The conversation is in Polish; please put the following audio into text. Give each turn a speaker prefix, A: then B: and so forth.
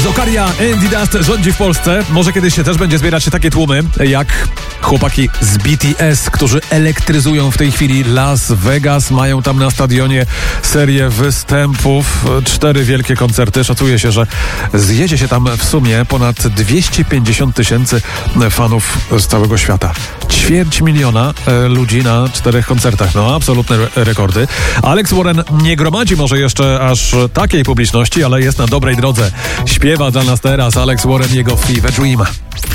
A: Zokaria, Andy Dust rządzi w Polsce. Może kiedyś się też będzie zbierać takie tłumy jak chłopaki z BTS, którzy elektryzują w tej chwili Las Vegas. Mają tam na stadionie serię występów, 4 wielkie koncerty. Szacuje się, że zjedzie się tam w sumie ponad 250 000 fanów z całego świata. 250 000 ludzi na 4 koncertach. No, absolutne rekordy. Alex Warren nie gromadzi może jeszcze aż takiej publiczności, ale jest na dobrej drodze. Śpiewa dla nas teraz Alex Warren, jego Fever Dream.